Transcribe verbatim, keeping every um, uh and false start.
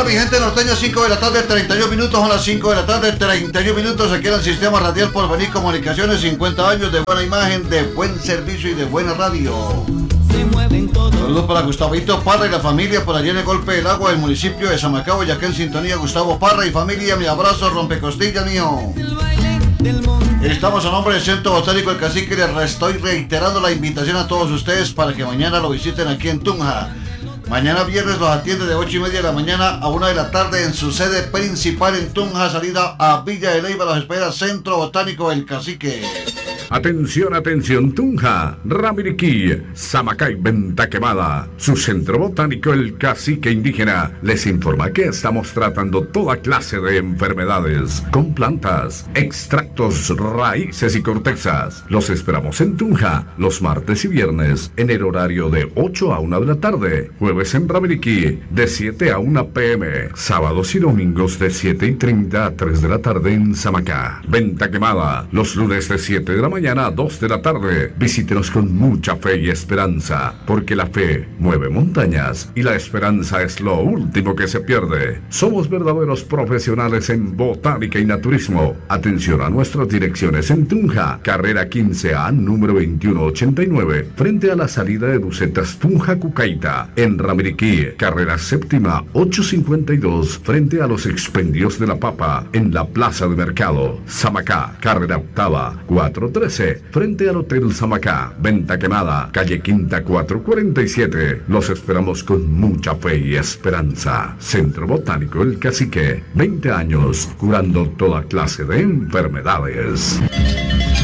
mi gente norteña, cinco de la tarde, treinta y un minutos, a las cinco de la tarde, treinta y un minutos, aquí en el Sistema Radial Porvenir Comunicaciones, cincuenta años de buena imagen, de buen servicio y de buena radio. Saludos para Gustavito Parra y la familia por allí en el Golpe del Agua del municipio de Samacao, ya que en sintonía Gustavo Parra y familia, mi abrazo, rompecostillas mío. Estamos a nombre del Centro Botánico El Cacique, les estoy reiterando la invitación a todos ustedes para que mañana lo visiten aquí en Tunja. Mañana viernes los atiende de ocho y media de la mañana a una de la tarde en su sede principal en Tunja, salida a Villa de Leyva, los espera Centro Botánico El Cacique. Atención, atención, Tunja, Ramiriquí, Samacay, Venta Quemada. Su centro botánico, el Cacique Indígena, les informa que estamos tratando toda clase de enfermedades con plantas, extractos, raíces y cortezas. Los esperamos en Tunja los martes y viernes en el horario de ocho a una de la tarde. Jueves en Ramiriquí de siete a una pe eme. Sábados y domingos de siete y treinta a tres de la tarde en Samacá. Venta Quemada los lunes de siete de la mañana. Mañana a dos de la tarde. Visítenos con mucha fe y esperanza, porque la fe mueve montañas y la esperanza es lo último que se pierde. Somos verdaderos profesionales en botánica y naturismo. Atención a nuestras direcciones en Tunja, carrera quince A, número veintiuno ochenta y nueve, frente a la salida de Bucetas Tunja Cucaita. En Ramiriquí, carrera séptima ochocientos cincuenta y dos, frente a los expendios de la papa, en la plaza de mercado. Samacá, carrera octava cuatro trece, frente al Hotel Samacá. Venta Quemada, calle Quinta cuatrocientos cuarenta y siete. Los esperamos con mucha fe y esperanza. Centro Botánico El Cacique, veinte años curando toda clase de enfermedades.